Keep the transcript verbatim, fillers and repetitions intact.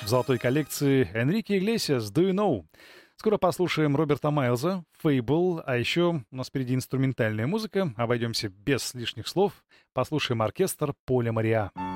в золотой коллекции Энрике Иглесиас «Do You Know?». Скоро послушаем Роберта Майлза, Fable, а еще у нас впереди инструментальная музыка. Обойдемся без лишних слов. Послушаем оркестр Поля Мориа.